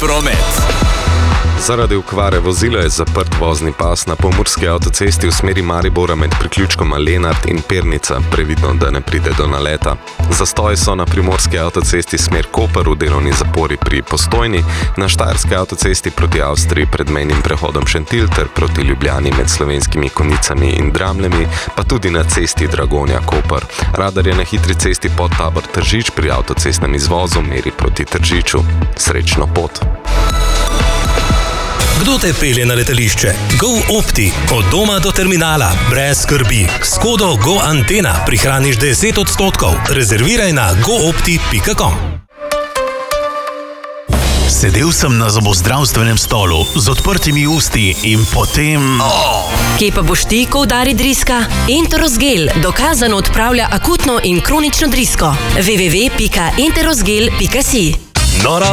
promet. Zaradi okvare vozila je zaprt vozni pas na pomurski avtocesti v smeri Maribora med priključkoma Lenart in Pernica, previdno, da ne pride do naleta. Zastoji so na primorski avtocesti smer Koper v delovni zapori pri Postojni, na štajerski avtocesti proti Avstriji pred mejnim prehodom Šentilj ter proti Ljubljani med Slovenskimi Konjicami in Dramljami, pa tudi na cesti Dragonja-Koper. Radar je na hitri cesti Podtabor-Tržič pri avtocestnem izvozu meri proti Tržiču. Srečno pot! Kdo te pelje na letališče? GoOpti. Od doma do terminala. Brez skrbi. S kodo GoAntena prihraniš 10%. Rezerviraj na goopti.com. Sedel sem na zobozdravstvenem stolu z odprtimi usti in potem... Kje pa boš ti, ko udari driska? Enterosgel dokazano odpravlja akutno in kronično drisko. www.enterosgel.si. Nora